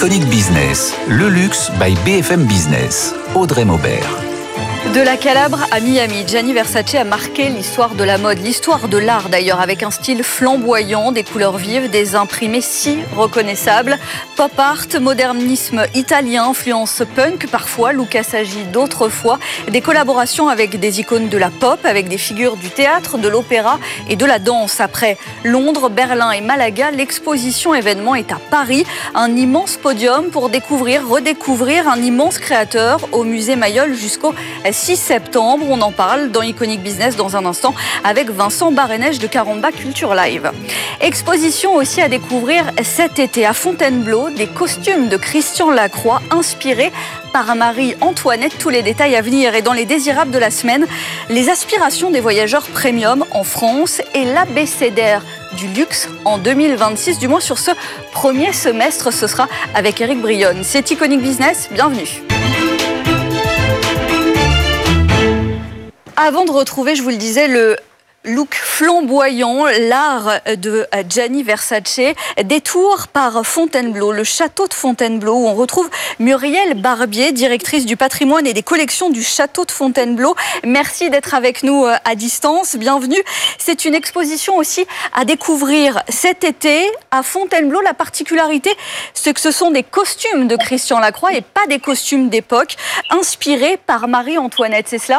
Iconic Business, le luxe by BFM Business. Audrey Maubert. De la Calabre à Miami, Gianni Versace a marqué l'histoire de la mode, l'histoire de l'art d'ailleurs, avec un style flamboyant, des couleurs vives, des imprimés si reconnaissables. Pop art, modernisme italien, influence punk parfois, Luca Sagi d'autres fois, des collaborations avec des icônes de la pop, avec des figures du théâtre, de l'opéra et de la danse. Après Londres, Berlin et Malaga, l'exposition événement est à Paris, un immense podium pour découvrir, redécouvrir un immense créateur au musée Mayol jusqu'au 6 septembre. On en parle dans Iconic Business dans un instant avec Vincent Barenèche de Caramba Culture Live. Exposition aussi à découvrir cet été à Fontainebleau, des costumes de Christian Lacroix inspirés par Marie-Antoinette. Tous les détails à venir. Et dans les désirables de la semaine, les aspirations des voyageurs premium en France et l'abécédaire du luxe en 2026, du moins sur ce premier semestre. Ce sera avec Eric Brionne. C'est Iconic Business, bienvenue. Avant de retrouver, je vous le disais, le look flamboyant, l'art de Gianni Versace, détour par Fontainebleau, le château de Fontainebleau, où on retrouve Muriel Barbier, directrice du patrimoine et des collections du château de Fontainebleau. Merci d'être avec nous à distance, bienvenue. C'est une exposition aussi à découvrir cet été à Fontainebleau. La particularité, c'est que ce sont des costumes de Christian Lacroix et pas des costumes d'époque, inspirés par Marie-Antoinette, c'est cela ?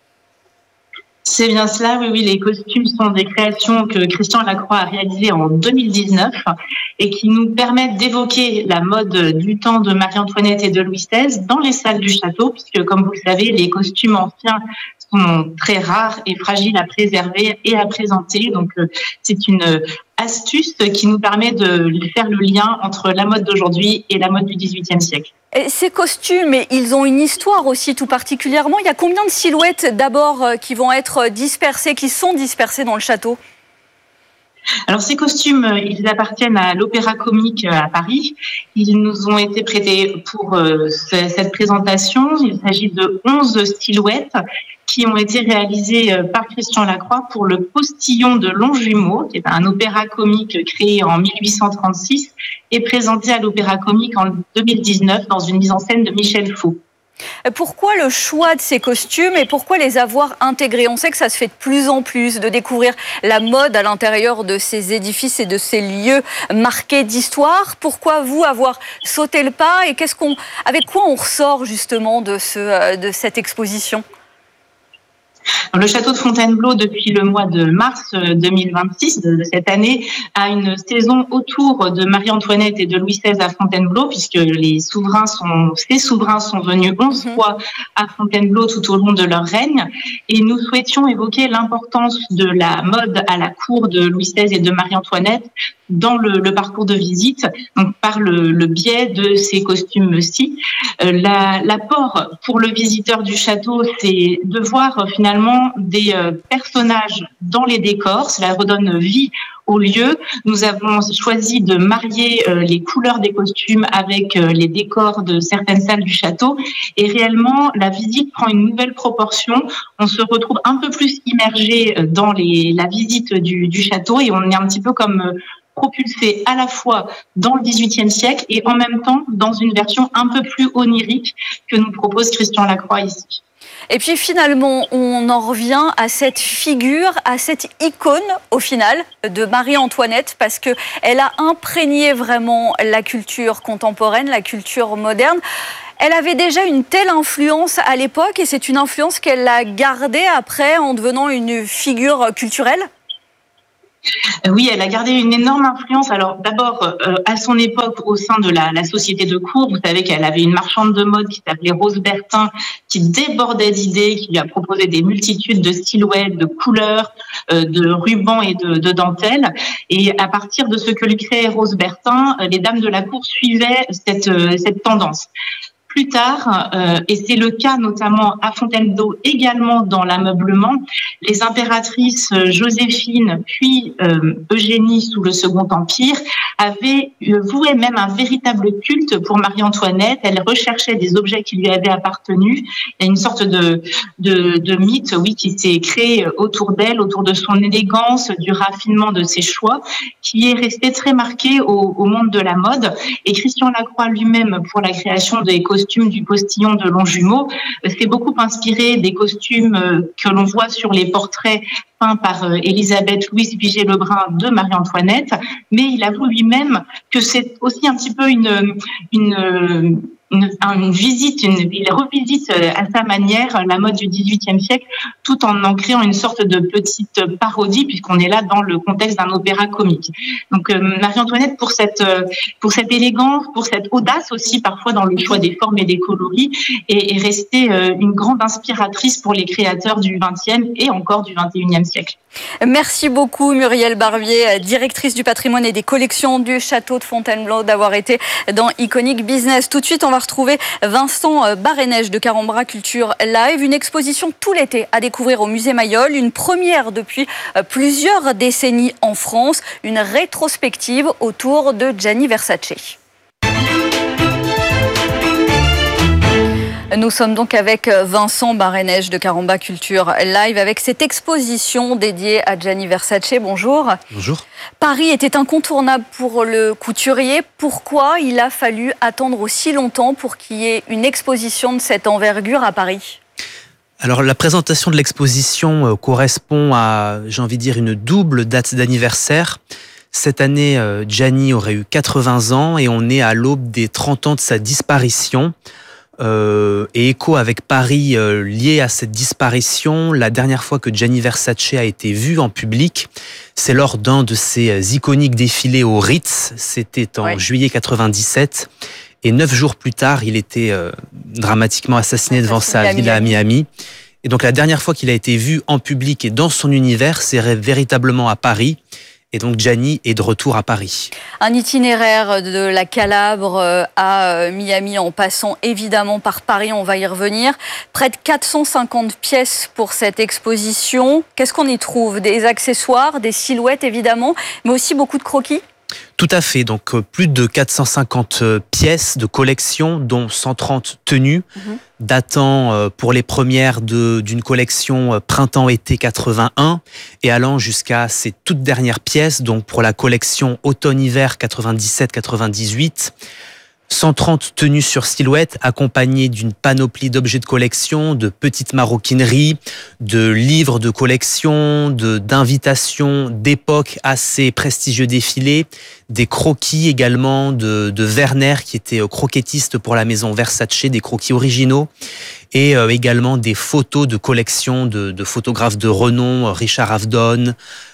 C'est bien cela, oui, les costumes sont des créations que Christian Lacroix a réalisées en 2019 et qui nous permettent d'évoquer la mode du temps de Marie-Antoinette et de Louis XVI dans les salles du château, puisque comme vous le savez, les costumes anciens sont très rares et fragiles à préserver et à présenter. Donc, c'est une astuce qui nous permet de faire le lien entre la mode d'aujourd'hui et la mode du XVIIIe siècle. Et ces costumes, ils ont une histoire aussi tout particulièrement. Il y a combien de silhouettes d'abord qui vont être dispersées, qui sont dispersées dans le château ? Alors ces costumes, ils appartiennent à l'Opéra Comique à Paris. Ils nous ont été prêtés pour cette présentation. Il s'agit de 11 silhouettes qui ont été réalisées par Christian Lacroix pour le Postillon de Longjumeau, qui est un opéra comique créé en 1836 et présenté à l'Opéra Comique en 2019 dans une mise en scène de Michel Faux. Pourquoi le choix de ces costumes et pourquoi les avoir intégrés ? On sait que ça se fait de plus en plus, de découvrir la mode à l'intérieur de ces édifices et de ces lieux marqués d'histoire. Pourquoi vous avoir sauté le pas et avec quoi on ressort justement de cette exposition ? Le château de Fontainebleau, depuis le mois de mars 2026 de cette année, a une saison autour de Marie-Antoinette et de Louis XVI à Fontainebleau, puisque ces souverains sont venus 11 fois à Fontainebleau tout au long de leur règne. Et nous souhaitions évoquer l'importance de la mode à la cour de Louis XVI et de Marie-Antoinette dans le parcours de visite, donc par le biais de ces costumes-ci. L'apport pour le visiteur du château, c'est de voir finalement des personnages dans les décors. Cela redonne vie au lieu. Nous avons choisi de marier les couleurs des costumes avec les décors de certaines salles du château. Et réellement, la visite prend une nouvelle proportion. On se retrouve un peu plus immergé dans la visite du château et on est un petit peu comme propulsé à la fois dans le XVIIIe siècle et en même temps dans une version un peu plus onirique que nous propose Christian Lacroix ici. Et puis finalement, on en revient à cette figure, à cette icône au final de Marie-Antoinette parce qu'elle a imprégné vraiment la culture contemporaine, la culture moderne. Elle avait déjà une telle influence à l'époque et c'est une influence qu'elle a gardée après en devenant une figure culturelle ? Oui, elle a gardé une énorme influence. Alors d'abord, à son époque, au sein de la société de cour, vous savez qu'elle avait une marchande de mode qui s'appelait Rose Bertin, qui débordait d'idées, qui lui a proposé des multitudes de silhouettes, de couleurs, de rubans et de dentelles. Et à partir de ce que lui créait Rose Bertin, les dames de la cour suivaient cette tendance. Plus tard, et c'est le cas notamment à Fontainebleau, également dans l'ameublement, les impératrices Joséphine puis Eugénie sous le Second Empire avaient voué même un véritable culte pour Marie-Antoinette. Elle recherchait des objets qui lui avaient appartenu. Il y a une sorte de mythe, oui, qui s'est créé autour d'elle, autour de son élégance, du raffinement de ses choix, qui est resté très marqué au monde de la mode. Et Christian Lacroix lui-même, pour la création des costumes du postillon de Longjumeau, s'est beaucoup inspiré des costumes que l'on voit sur les portraits peints par Élisabeth Louise Vigée-Lebrun de Marie-Antoinette, mais il avoue lui-même que c'est aussi un petit peu une visite, il revisite à sa manière la mode du XVIIIe siècle, tout en créant une sorte de petite parodie, puisqu'on est là dans le contexte d'un opéra comique. Donc Marie-Antoinette, pour cette élégance, pour cette audace aussi parfois dans le choix des formes et des coloris, est restée une grande inspiratrice pour les créateurs du XXe et encore du XXIe siècle. Merci beaucoup Muriel Barbier, directrice du patrimoine et des collections du château de Fontainebleau, d'avoir été dans Iconic Business. Tout de suite, on va retrouver Vincent Barré-Neige de Carambra Culture Live, une exposition tout l'été à découvrir au musée Mayol, une première depuis plusieurs décennies en France, une rétrospective autour de Gianni Versace. Nous sommes donc avec Vincent Barré-Neige de Carambra Culture Live avec cette exposition dédiée à Gianni Versace. Bonjour. Bonjour. Paris était incontournable pour le couturier. Pourquoi il a fallu attendre aussi longtemps pour qu'il y ait une exposition de cette envergure à Paris ? Alors la présentation de l'exposition correspond à, j'ai envie de dire, une double date d'anniversaire. Cette année, Gianni aurait eu 80 ans et on est à l'aube des 30 ans de sa disparition. Et écho avec Paris lié à cette disparition, la dernière fois que Gianni Versace a été vu en public, c'est lors d'un de ses iconiques défilés au Ritz, c'était en juillet 97, et 9 jours plus tard, il était dramatiquement assassiné devant sa villa à Miami. Et donc la dernière fois qu'il a été vu en public et dans son univers, c'est véritablement à Paris. Et donc Gianni est de retour à Paris. Un itinéraire de la Calabre à Miami en passant évidemment par Paris, on va y revenir. Près de 450 pièces pour cette exposition. Qu'est-ce qu'on y trouve ? Des accessoires, des silhouettes évidemment, mais aussi beaucoup de croquis ? Tout à fait, donc plus de 450 pièces de collection, dont 130 tenues, datant pour les premières d'une collection printemps-été 81 et allant jusqu'à ces toutes dernières pièces, donc pour la collection automne-hiver 97-98. 130 tenues sur silhouette accompagnées d'une panoplie d'objets de collection, de petites maroquineries, de livres de collection, d'invitations d'époque à ces prestigieux défilés, des croquis également de Werner qui était croquettiste pour la maison Versace, des croquis originaux et également des photos de collection de photographes de renom, Richard Avedon,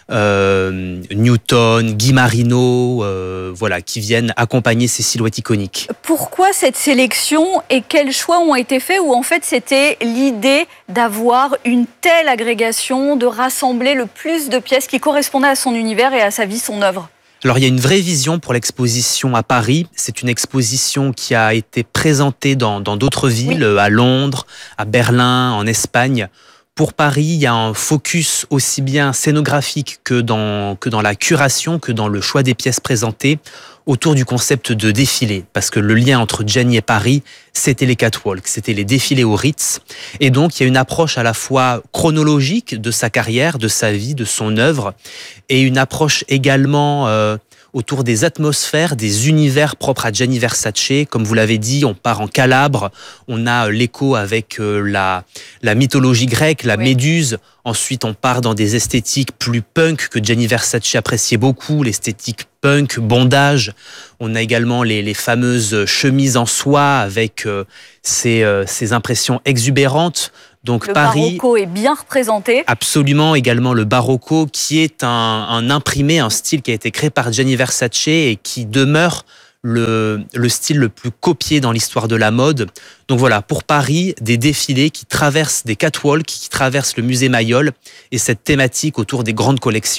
Newton, Guy Marino, voilà, qui viennent accompagner ces silhouettes iconiques. Pourquoi cette sélection et quels choix ont été faits, ou en fait c'était l'idée d'avoir une telle agrégation, de rassembler le plus de pièces qui correspondaient à son univers et à sa vie, son œuvre ? Alors il y a une vraie vision pour l'exposition à Paris. C'est une exposition qui a été présentée dans d'autres villes, à Londres, à Berlin, en Espagne. Pour Paris, il y a un focus aussi bien scénographique que dans la curation, que dans le choix des pièces présentées, autour du concept de défilé. Parce que le lien entre Gianni et Paris, c'était les catwalks, c'était les défilés au Ritz. Et donc, il y a une approche à la fois chronologique de sa carrière, de sa vie, de son œuvre, et une approche également autour des atmosphères, des univers propres à Gianni Versace. Comme vous l'avez dit, on part en Calabre, on a l'écho avec la mythologie grecque, la Méduse. Ensuite, on part dans des esthétiques plus punk que Gianni Versace appréciait beaucoup, l'esthétique punk, bondage. On a également les fameuses chemises en soie avec ces impressions exubérantes. Donc le Paris, barocco est bien représenté. Absolument, également le barocco qui est un imprimé, un style qui a été créé par Gianni Versace et qui demeure le style le plus copié dans l'histoire de la mode. Donc voilà, pour Paris, des défilés qui traversent des catwalks, qui traversent le musée Mayol et cette thématique autour des grandes collections.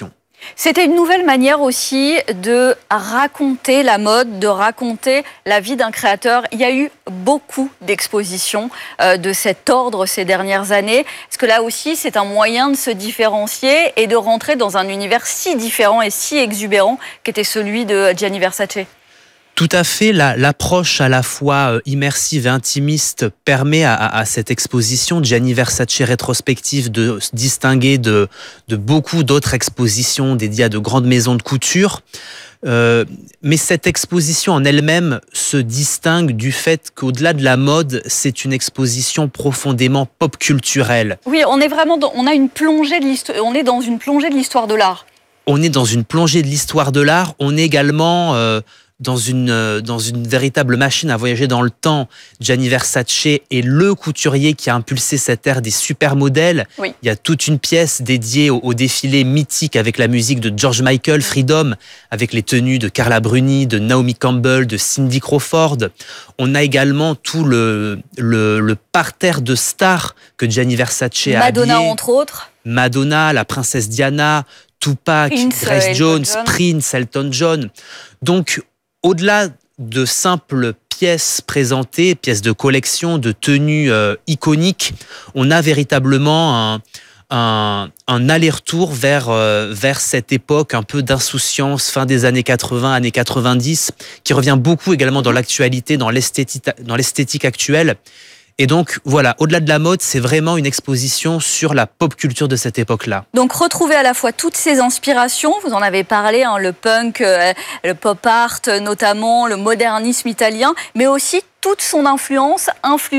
C'était une nouvelle manière aussi de raconter la mode, de raconter la vie d'un créateur. Il y a eu beaucoup d'expositions de cet ordre ces dernières années. Est-ce que là aussi, c'est un moyen de se différencier et de rentrer dans un univers si différent et si exubérant qu'était celui de Gianni Versace ? Tout à fait, l'approche à la fois immersive et intimiste permet à cette exposition Gianni Versace rétrospective de se distinguer de beaucoup d'autres expositions dédiées à de grandes maisons de couture. Mais cette exposition en elle-même se distingue du fait qu'au-delà de la mode, c'est une exposition profondément pop culturelle. Oui, on est vraiment on a une plongée de l'histoire, on est dans une plongée de l'histoire de l'art. On est dans une plongée de l'histoire de l'art, on est également dans une véritable machine à voyager dans le temps. Gianni Versace est le couturier qui a impulsé cette ère des supermodèles. Oui. Il y a toute une pièce dédiée au défilé mythique avec la musique de George Michael, Freedom, avec les tenues de Carla Bruni, de Naomi Campbell, de Cindy Crawford. On a également tout le parterre de stars que Gianni Versace a Madonna, habillé. entre autres. Madonna, la princesse Diana, Tupac, Grace Jones, Prince, Elton John. Donc, au-delà de simples pièces présentées, pièces de collection, de tenues iconiques, on a véritablement un aller-retour vers cette époque un peu d'insouciance, fin des années 80, années 90, qui revient beaucoup également dans l'actualité, dans l'esthétique actuelle. Et donc, voilà, au-delà de la mode, c'est vraiment une exposition sur la pop culture de cette époque-là. Donc, retrouver à la fois toutes ces inspirations, vous en avez parlé, le punk, le pop art notamment, le modernisme italien, mais aussi toute son influence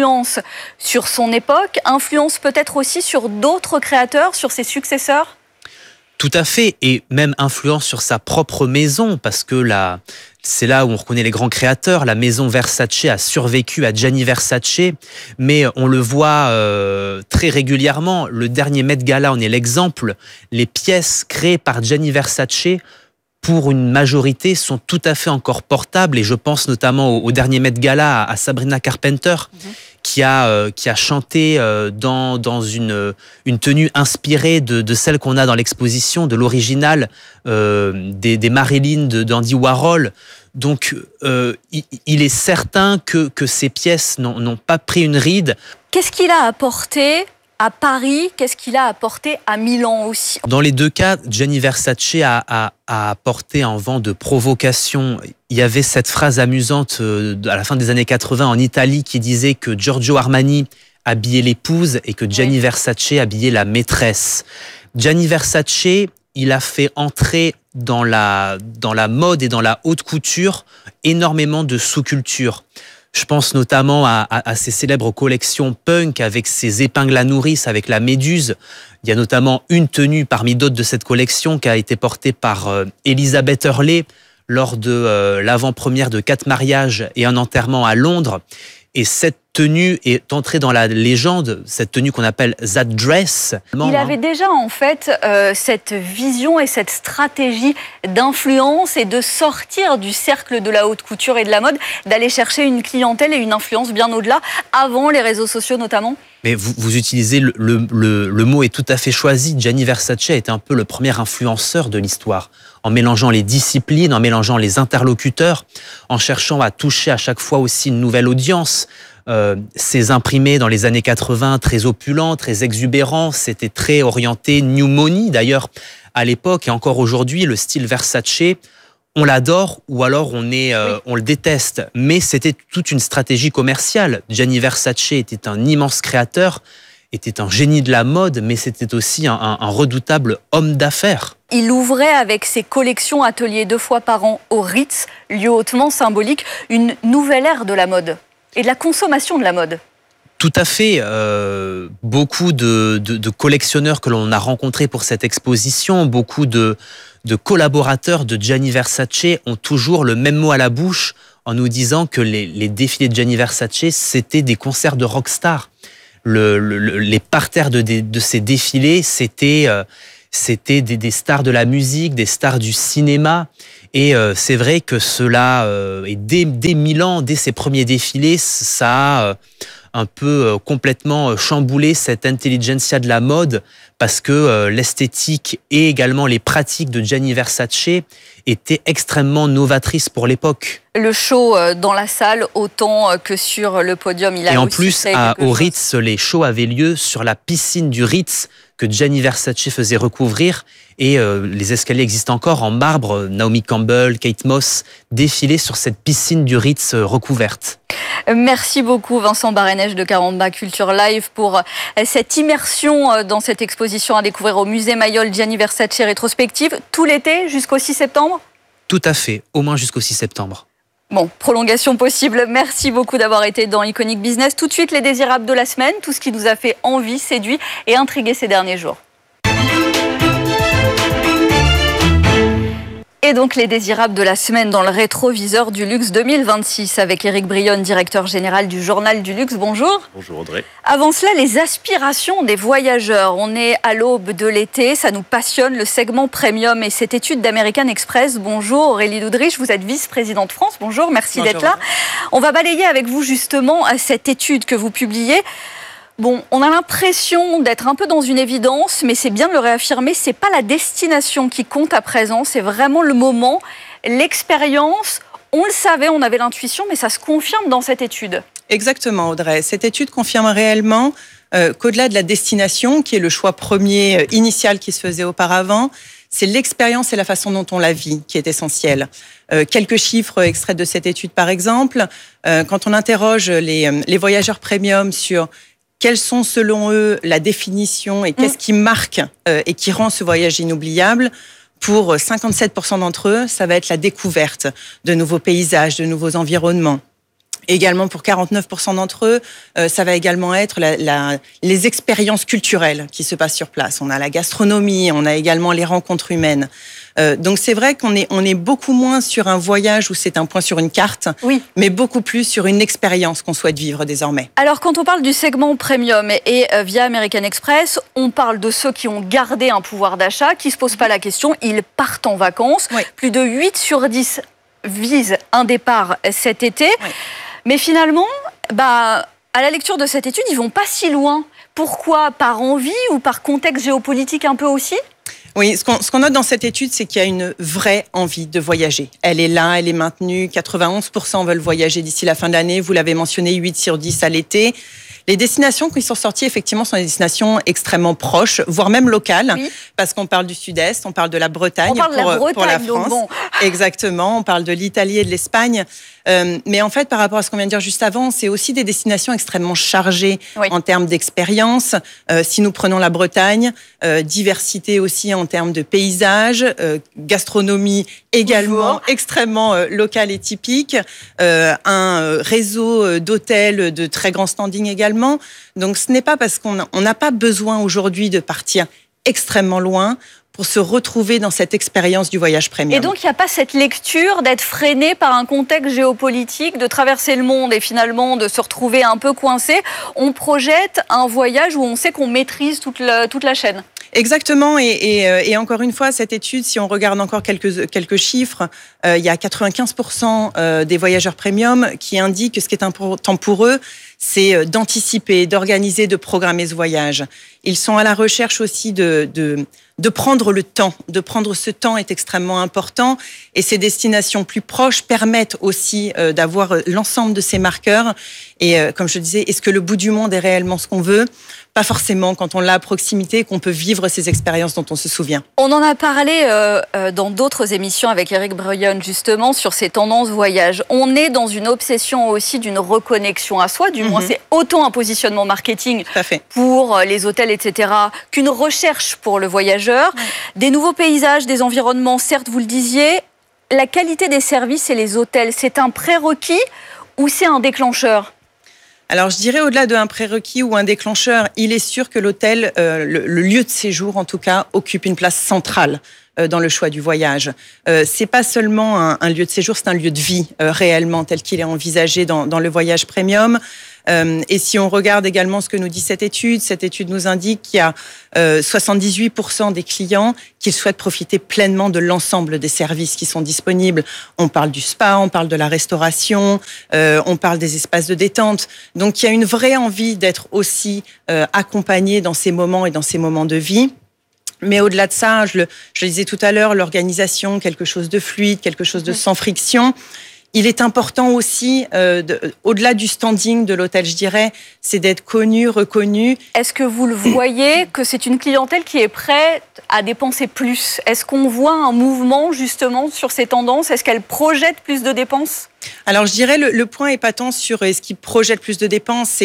sur son époque, influence peut-être aussi sur d'autres créateurs, sur ses successeurs ? Tout à fait, et même influence sur sa propre maison, parce que c'est là où on reconnaît les grands créateurs. La maison Versace a survécu à Gianni Versace, mais on le voit très régulièrement. Le dernier Met Gala en est l'exemple. Les pièces créées par Gianni Versace, pour une majorité, sont tout à fait encore portables, et je pense notamment au dernier Met Gala à Sabrina Carpenter, qui a chanté dans une tenue inspirée de celle qu'on a dans l'exposition, de l'original des Marilyn d'Andy Warhol. Donc, il est certain que ces pièces n'ont pas pris une ride. Qu'est-ce qu'il a apporté à Paris? Qu'est-ce qu'il a apporté à Milan aussi? Dans les deux cas, Gianni Versace a apporté un vent de provocation. Il y avait cette phrase amusante à la fin des années 80 en Italie qui disait que Giorgio Armani habillait l'épouse et que Gianni Versace habillait la maîtresse. Gianni Versace, il a fait entrer dans la mode et dans la haute couture énormément de sous-cultures. Je pense notamment à ces célèbres collections punk avec ses épingles à nourrice, avec la méduse. Il y a notamment une tenue parmi d'autres de cette collection qui a été portée par Elizabeth Hurley lors de l'avant-première de 4 mariages et un enterrement à Londres. Et cette tenue est entrée dans la légende, cette tenue qu'on appelle That Dress. Il avait déjà en fait cette vision et cette stratégie d'influence et de sortir du cercle de la haute couture et de la mode, d'aller chercher une clientèle et une influence bien au-delà, avant les réseaux sociaux notamment. Mais vous utilisez le mot est tout à fait choisi. Gianni Versace a été un peu le premier influenceur de l'histoire, en mélangeant les disciplines, en mélangeant les interlocuteurs, en cherchant à toucher à chaque fois aussi une nouvelle audience. Ces imprimés dans les années 80, très opulents, très exubérants, c'était très orienté new money. D'ailleurs, à l'époque et encore aujourd'hui, le style Versace, on l'adore ou alors on le déteste. Mais c'était toute une stratégie commerciale. Gianni Versace était un immense créateur, était un génie de la mode, mais c'était aussi un redoutable homme d'affaires. Il ouvrait avec ses collections ateliers 2 fois par an au Ritz, lieu hautement symbolique, une nouvelle ère de la mode et de la consommation de la mode. Tout à fait. Beaucoup de collectionneurs que l'on a rencontrés pour cette exposition, beaucoup de collaborateurs de Gianni Versace ont toujours le même mot à la bouche en nous disant que les défilés de Gianni Versace, c'était des concerts de rockstar. Les parterres de ces défilés, c'était des stars de la musique, des stars du cinéma. Et c'est vrai que cela, et dès Milan, dès ses premiers défilés, ça a un peu complètement chamboulé cette intelligentsia de la mode parce que l'esthétique et également les pratiques de Gianni Versace étaient extrêmement novatrices pour l'époque. Le show dans la salle autant que sur le podium, il a et en aussi plus, fait au Ritz, les shows avaient lieu sur la piscine du Ritz que Gianni Versace faisait recouvrir et les escaliers existent encore en marbre. Naomi Campbell, Kate Moss défilaient sur cette piscine du Ritz recouverte. Merci beaucoup Vincent Barenèche de Caramba Culture Live pour cette immersion dans cette exposition à découvrir au musée Mayol Gianni Versace rétrospective tout l'été jusqu'au 6 septembre. Tout à fait, au moins jusqu'au 6 septembre. Bon, prolongation possible. Merci beaucoup d'avoir été dans Iconic Business. Tout de suite, les désirables de la semaine, tout ce qui nous a fait envie, séduit et intrigué ces derniers jours. Et donc les désirables de la semaine dans le rétroviseur du luxe 2026 avec Éric Brionne, directeur général du Journal du Luxe. Bonjour. Bonjour Audrey. Avant cela, les aspirations des voyageurs. On est à l'aube de l'été, ça nous passionne, le segment premium et cette étude d'American Express. Bonjour Aurélie Doudrich, vous êtes vice-présidente France. Bonjour, merci d'être là. On va balayer avec vous justement cette étude que vous publiez. Bon, on a l'impression d'être un peu dans une évidence, mais c'est bien de le réaffirmer, c'est pas la destination qui compte à présent, c'est vraiment le moment, l'expérience. On le savait, on avait l'intuition, mais ça se confirme dans cette étude. Exactement, Audrey. Cette étude confirme réellement qu'au-delà de la destination, qui est le choix premier initial qui se faisait auparavant, c'est l'expérience et la façon dont on la vit qui est essentielle. Quelques chiffres extraits de cette étude, par exemple. Quand on interroge les voyageurs premium sur quelles sont, selon eux, la définition et qu'est-ce qui marque et qui rend ce voyage inoubliable? Pour 57% d'entre eux, ça va être la découverte de nouveaux paysages, de nouveaux environnements. Également, pour 49% d'entre eux, ça va également être les expériences culturelles qui se passent sur place. On a la gastronomie, on a également les rencontres humaines. Donc c'est vrai qu'on est beaucoup moins sur un voyage où c'est un point sur une carte, oui, mais beaucoup plus sur une expérience qu'on souhaite vivre désormais. Alors quand on parle du segment premium et via American Express, on parle de ceux qui ont gardé un pouvoir d'achat, qui ne se posent pas la question, ils partent en vacances. Oui. Plus de 8 sur 10 visent un départ cet été. Oui. Mais finalement, à la lecture de cette étude, ils ne vont pas si loin. Pourquoi? Par envie ou par contexte géopolitique un peu aussi? Oui, ce qu'on note dans cette étude, c'est qu'il y a une vraie envie de voyager. Elle est là, elle est maintenue. 91% veulent voyager d'ici la fin de l'année. Vous l'avez mentionné, 8 sur 10 à l'été. Les destinations qui sont sorties, effectivement, sont des destinations extrêmement proches, voire même locales, oui, parce qu'on parle du Sud-Est, on parle de la Bretagne, pour la France. Bon. Exactement, on parle de l'Italie et de l'Espagne. Mais en fait, par rapport à ce qu'on vient de dire juste avant, c'est aussi des destinations extrêmement chargées, oui, en termes d'expérience. Si nous prenons la Bretagne, diversité aussi en termes de paysages, gastronomie également extrêmement locale et typique, un réseau d'hôtels de très grand standing également. Donc ce n'est pas parce qu'on n'a pas besoin aujourd'hui de partir extrêmement loin pour se retrouver dans cette expérience du voyage premium. Et donc, il n'y a pas cette lecture d'être freiné par un contexte géopolitique, de traverser le monde et finalement de se retrouver un peu coincé. On projette un voyage où on sait qu'on maîtrise toute la chaîne. Exactement, et encore une fois, cette étude, si on regarde encore quelques chiffres, il y a 95% des voyageurs premium qui indiquent que ce qui est important pour eux, c'est d'anticiper, d'organiser, de programmer ce voyage. Ils sont à la recherche aussi de prendre le temps. De prendre ce temps est extrêmement important, et ces destinations plus proches permettent aussi d'avoir l'ensemble de ces marqueurs. Et comme je disais, est-ce que le bout du monde est réellement ce qu'on veut? Pas forcément quand on l'a à proximité, qu'on peut vivre ces expériences dont on se souvient. On en a parlé dans d'autres émissions avec Éric Brionne, justement, sur ces tendances voyage. On est dans une obsession aussi d'une reconnexion à soi, du moins c'est autant un positionnement marketing pour les hôtels, etc., qu'une recherche pour le voyageur. Ouais. Des nouveaux paysages, des environnements, certes, vous le disiez. La qualité des services et les hôtels, c'est un prérequis ou c'est un déclencheur ? Alors, je dirais au-delà d'un prérequis ou un déclencheur, il est sûr que l'hôtel, le lieu de séjour en tout cas, occupe une place centrale dans le choix du voyage. C'est pas seulement un lieu de séjour, c'est un lieu de vie réellement tel qu'il est envisagé dans le voyage premium. Et si on regarde également ce que nous dit cette étude nous indique qu'il y a 78% des clients qui souhaitent profiter pleinement de l'ensemble des services qui sont disponibles. On parle du spa, on parle de la restauration, on parle des espaces de détente. Donc, il y a une vraie envie d'être aussi accompagné dans ces moments et dans ces moments de vie. Mais au-delà de ça, je le disais tout à l'heure, l'organisation, quelque chose de fluide, quelque chose de sans friction. Il est important aussi, au-delà du standing de l'hôtel, je dirais, c'est d'être connu, reconnu. Est-ce que vous le voyez, que c'est une clientèle qui est prête à dépenser plus? Est-ce qu'on voit un mouvement justement sur ces tendances? Est-ce qu'elle projette plus de dépenses? Alors je dirais le point épatant sur est-ce qu'ils projettent plus de dépenses,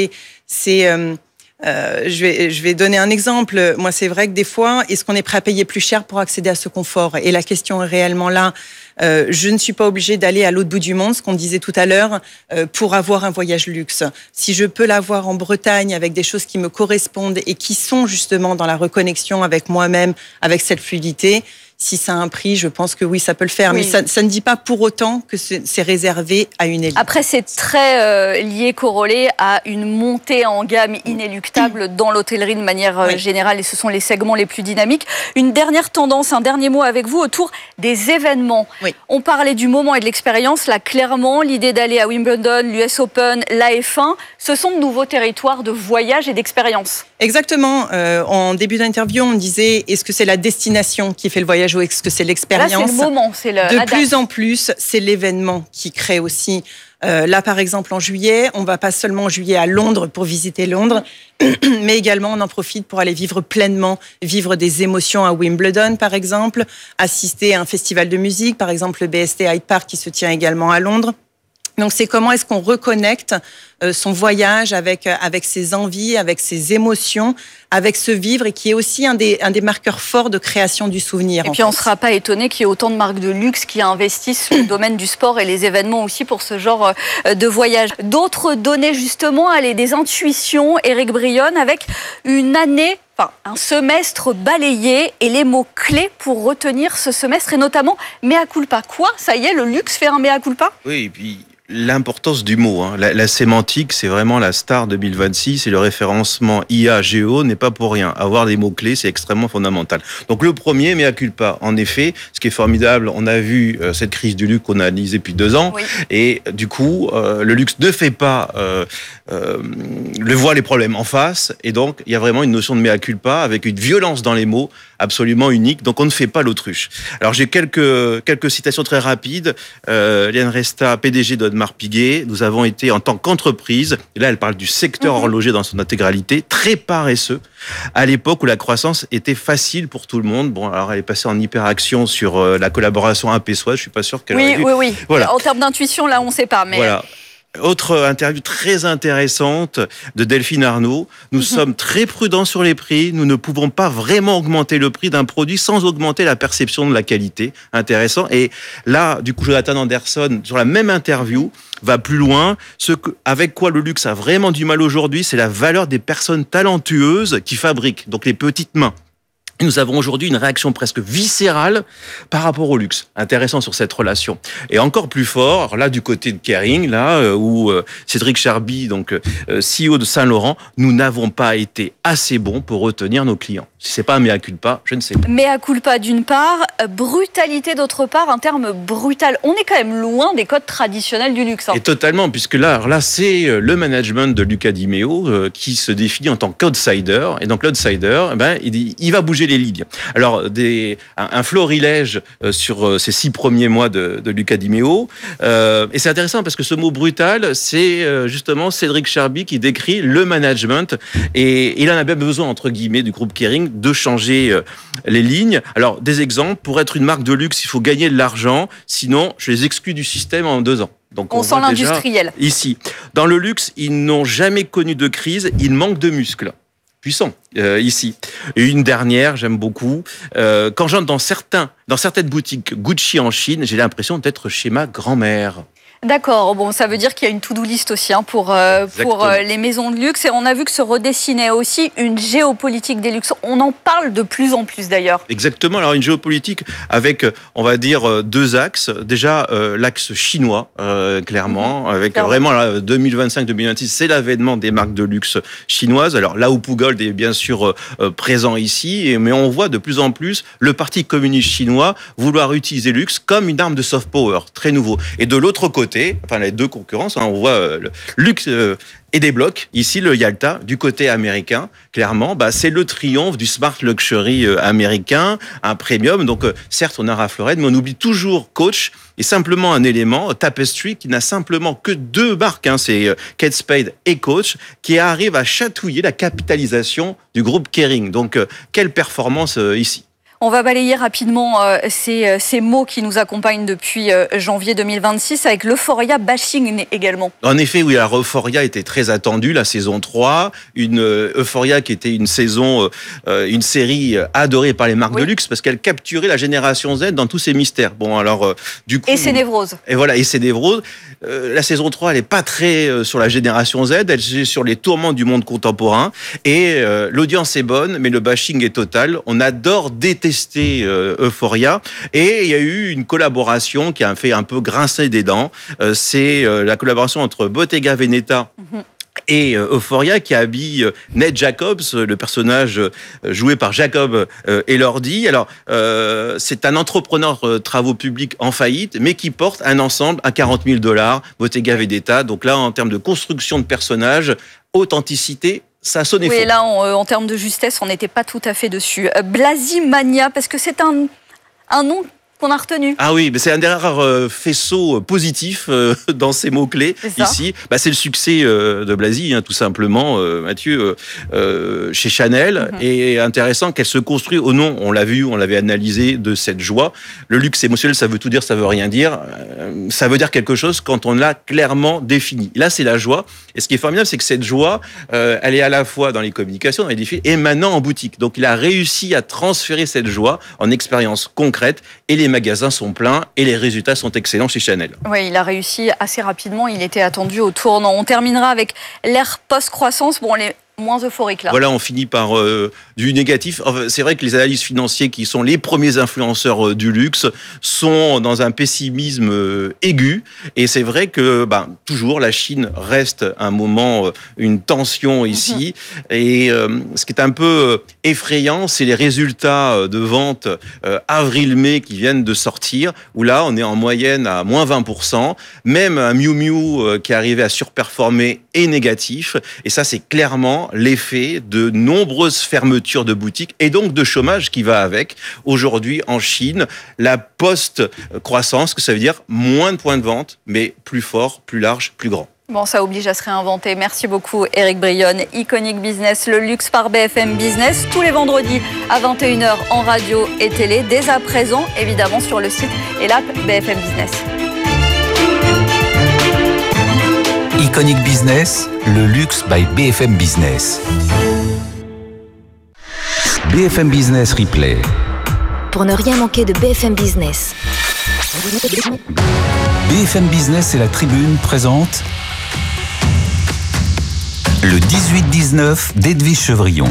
je vais donner un exemple. Moi, c'est vrai que des fois, est-ce qu'on est prêt à payer plus cher pour accéder à ce confort? Et la question est réellement là. Je ne suis pas obligée d'aller à l'autre bout du monde, ce qu'on disait tout à l'heure, pour avoir un voyage luxe. Si je peux l'avoir en Bretagne avec des choses qui me correspondent et qui sont justement dans la reconnexion avec moi-même, avec cette fluidité, si ça a un prix, je pense que oui, ça peut le faire. Oui. Mais ça ne dit pas pour autant que c'est réservé à une élite. Après, c'est très lié, corrélé à une montée en gamme inéluctable dans l'hôtellerie de manière générale. Et ce sont les segments les plus dynamiques. Une dernière tendance, un dernier mot avec vous autour des événements. Oui. On parlait du moment et de l'expérience. Là, clairement, l'idée d'aller à Wimbledon, l'US Open, la F1, ce sont de nouveaux territoires de voyage et d'expérience. Exactement. En début d'interview, on disait, est-ce que c'est la destination qui fait le voyage ou est-ce que c'est l'expérience? Là, c'est le moment, c'est la date. De plus en plus, c'est l'événement qui crée aussi. Là, par exemple, en juillet, on va pas seulement en juillet à Londres pour visiter Londres, mais également on en profite pour aller vivre pleinement, vivre des émotions à Wimbledon, par exemple, assister à un festival de musique, par exemple le BST Hyde Park qui se tient également à Londres. Donc, c'est comment est-ce qu'on reconnecte son voyage avec ses envies, avec ses émotions, avec ce vivre et qui est aussi un des marqueurs forts de création du souvenir. Et puis, on ne sera pas étonné qu'il y ait autant de marques de luxe qui investissent sur le domaine du sport et les événements aussi pour ce genre de voyage. D'autres données, justement, des intuitions, Éric Brionne, avec une année, un semestre balayé et les mots-clés pour retenir ce semestre et notamment mea culpa. Quoi? Ça y est, le luxe fait un mea culpa? Oui, et puis l'importance du mot. La sémantique, c'est vraiment la star 2026 et le référencement IA-Géo n'est pas pour rien. Avoir des mots-clés, c'est extrêmement fondamental. Donc le premier, mea culpa. En effet, ce qui est formidable, on a vu cette crise du luxe qu'on a analysée depuis 2 ans. Oui. Et du coup, le luxe ne fait pas voit les problèmes en face. Et donc, il y a vraiment une notion de mea culpa avec une violence dans les mots absolument unique. Donc, on ne fait pas l'autruche. Alors, j'ai quelques citations très rapides. Liane Resta, PDG d'Audemars Piguet. Nous avons été, en tant qu'entreprise, et là, elle parle du secteur horloger dans son intégralité, très paresseux à l'époque où la croissance était facile pour tout le monde. Bon, alors, elle est passée en hyperaction sur la collaboration AP-Soi. Je suis pas sûr qu'elle aurait dû... Oui. Voilà. En termes d'intuition, là, on ne sait pas. Mais... Voilà. Autre interview très intéressante de Delphine Arnaud. Nous sommes très prudents sur les prix. Nous ne pouvons pas vraiment augmenter le prix d'un produit sans augmenter la perception de la qualité. Intéressant. Et là, du coup, Jonathan Anderson, sur la même interview, va plus loin. Avec quoi le luxe a vraiment du mal aujourd'hui, c'est la valeur des personnes talentueuses qui fabriquent. Donc les petites mains. Nous avons aujourd'hui une réaction presque viscérale par rapport au luxe. Intéressant sur cette relation. Et encore plus fort, là, du côté de Kering, là, où Cédric Charby, donc CEO de Saint-Laurent, nous n'avons pas été assez bons pour retenir nos clients. Si c'est pas un mea culpa, je ne sais pas. Mea culpa d'une part, brutalité d'autre part, un terme brutal. On est quand même loin des codes traditionnels du luxe. Et totalement, puisque là, c'est le management de Luca Di Meo qui se définit en tant qu'outsider. Et donc l'outsider, il va bouger les lignes. Alors, un florilège sur ces 6 premiers mois de Luca Di Meo. Et c'est intéressant parce que ce mot brutal, c'est justement Cédric Charby qui décrit le management. Et il en a bien besoin, entre guillemets, du groupe Kering, de changer les lignes. Alors, des exemples, pour être une marque de luxe, il faut gagner de l'argent. Sinon, je les exclus du système en 2 ans. Donc, on sent l'industriel. Ici. Dans le luxe, ils n'ont jamais connu de crise. Ils manquent de muscles. Puissant, ici. Et une dernière, j'aime beaucoup. Quand j'entre dans certaines boutiques Gucci en Chine, j'ai l'impression d'être chez ma grand-mère. D'accord, bon, ça veut dire qu'il y a une to-do list aussi pour les maisons de luxe. Et on a vu que se redessinait aussi une géopolitique des luxes. On en parle de plus en plus d'ailleurs. Exactement, alors une géopolitique avec, on va dire, deux axes. Déjà, l'axe chinois, clairement, avec vraiment 2025-2026, c'est l'avènement des marques de luxe chinoises. Alors là où Pugold est bien sûr présent ici, mais on voit de plus en plus le Parti communiste chinois vouloir utiliser le luxe comme une arme de soft power, très nouveau. Et de l'autre côté, enfin les deux concurrences, on voit le luxe et des blocs. Ici, le Yalta, du côté américain, clairement, c'est le triomphe du smart luxury américain, un premium. Donc, certes, on a Ralph Lauren, mais on oublie toujours Coach et simplement un élément, Tapestry, qui n'a simplement que deux marques, c'est Kate Spade et Coach, qui arrivent à chatouiller la capitalisation du groupe Kering. Donc, quelle performance ici. On va balayer rapidement ces mots qui nous accompagnent depuis janvier 2026 avec l'euphoria bashing également. En effet, oui, la euphoria était très attendue, la saison 3. Une euphoria qui était une saison, une série adorée par les marques de luxe parce qu'elle capturait la génération Z dans tous ses mystères. Bon, alors, du coup. Et ses névroses. Et voilà, et ses névroses. La saison 3, elle n'est pas très sur la génération Z, elle est sur les tourments du monde contemporain. Et l'audience est bonne, mais le bashing est total. On adore détester Euphoria et il y a eu une collaboration qui a fait un peu grincer des dents. C'est la collaboration entre Bottega Veneta et Euphoria qui habille Ned Jacobs, le personnage joué par Jacob Elordi. Alors, c'est un entrepreneur travaux publics en faillite, mais qui porte un ensemble à $40,000, Bottega Veneta. Donc là, en termes de construction de personnages, authenticité, ça sonnait faux. Oui, là, en termes de justesse, on n'était pas tout à fait dessus. Blasimania, parce que c'est un nom qu'on a retenu. Ah oui, mais c'est un des rares faisceaux positifs dans ces mots-clés ici. C'est le succès de Blasi, tout simplement, Mathieu, chez Chanel. Et intéressant qu'elle se construit au nom, on l'a vu, on l'avait analysé, de cette joie. Le luxe émotionnel, ça veut tout dire, ça veut rien dire. Ça veut dire quelque chose quand on l'a clairement défini. Là, c'est la joie. Et ce qui est formidable, c'est que cette joie, elle est à la fois dans les communications, dans les défis, et maintenant en boutique. Donc, il a réussi à transférer cette joie en expérience concrète et les magasins sont pleins et les résultats sont excellents chez Chanel. Oui, il a réussi assez rapidement. Il était attendu au tournant. On terminera avec l'ère post-croissance. Bon, les moins euphorique là. Voilà, on finit par du négatif. Enfin, c'est vrai que les analystes financiers qui sont les premiers influenceurs du luxe sont dans un pessimisme aigu. Et c'est vrai que toujours la Chine reste un moment, une tension ici. Et ce qui est un peu effrayant, c'est les résultats de vente avril-mai qui viennent de sortir, où là, on est en moyenne à moins 20%. Même un Miu Miu qui est arrivé à surperformer est négatif. Et ça, c'est clairement l'effet de nombreuses fermetures de boutiques et donc de chômage qui va avec. Aujourd'hui, en Chine, la post-croissance, que ça veut dire moins de points de vente, mais plus fort, plus large, plus grand. Bon, ça oblige à se réinventer. Merci beaucoup, Éric Brionne. Iconic Business, le luxe par BFM Business, tous les vendredis à 21h en radio et télé, dès à présent, évidemment, sur le site et l'app BFM Business. Iconic Business, le luxe by BFM Business. BFM Business Replay. Pour ne rien manquer de BFM Business. BFM Business et la Tribune présentent le 18-19 d'Edwige Chevrillon.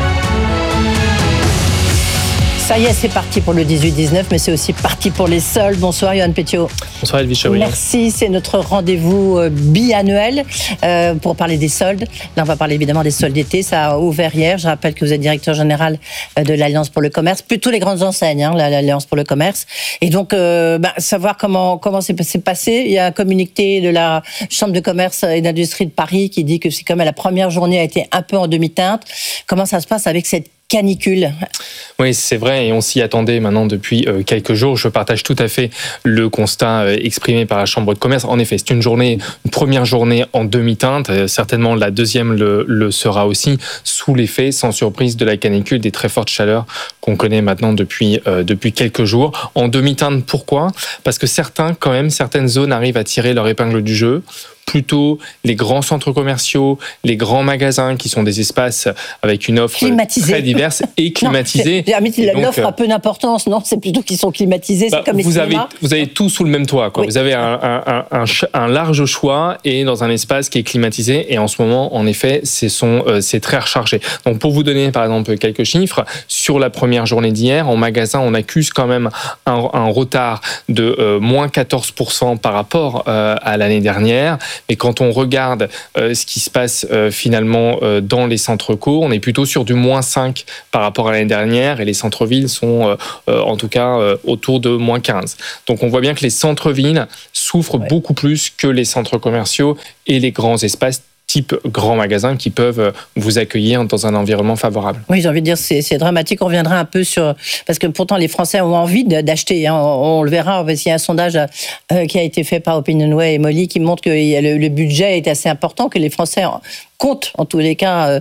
Ça y est, c'est parti pour le 18-19, mais c'est aussi parti pour les soldes. Bonsoir, Yoann Pétiot. Bonsoir, Edwige Chevrillon. Merci, c'est notre rendez-vous biannuel pour parler des soldes. Là, on va parler évidemment des soldes d'été. Ça a ouvert hier. Je rappelle que vous êtes directeur général de l'Alliance pour le commerce. Plutôt les grandes enseignes, l'Alliance pour le commerce. Et donc, savoir comment c'est passé. Il y a un communiqué de la Chambre de commerce et d'industrie de Paris qui dit que c'est comme la première journée a été un peu en demi-teinte. Comment ça se passe avec cette canicule? Oui, c'est vrai, et on s'y attendait maintenant depuis quelques jours. Je partage tout à fait le constat exprimé par la Chambre de commerce. En effet, c'est une première journée en demi-teinte. Certainement, la deuxième le sera aussi, sous l'effet, sans surprise, de la canicule, des très fortes chaleurs qu'on connaît maintenant depuis quelques jours. En demi-teinte, pourquoi ? Parce que certaines zones arrivent à tirer leur épingle du jeu. plutôt les grands centres commerciaux, les grands magasins qui sont des espaces avec une offre très diverse et climatisée. L'offre a peu d'importance, non? C'est plutôt qu'ils sont climatisés, c'est comme les cinémas. Vous avez tout sous le même toit, quoi. Oui. Vous avez un large choix et dans un espace qui est climatisé. Et en ce moment, en effet, c'est très rechargé. Donc pour vous donner par exemple quelques chiffres, sur la première journée d'hier, en magasin, on accuse quand même un retard de moins 14% par rapport à l'année dernière. Mais quand on regarde ce qui se passe finalement dans les centres co, on est plutôt sur du moins 5 par rapport à l'année dernière et les centres-villes sont en tout cas autour de moins 15. Donc on voit bien que les centres-villes souffrent beaucoup plus que les centres commerciaux et les grands espaces type grands magasins qui peuvent vous accueillir dans un environnement favorable. Oui, j'ai envie de dire, c'est dramatique. On reviendra un peu sur... Parce que pourtant, les Français ont envie d'acheter. Hein. On le verra. Il y a un sondage qui a été fait par Opinionway et Molly qui montre que le budget est assez important, que les Français comptent, en tous les cas,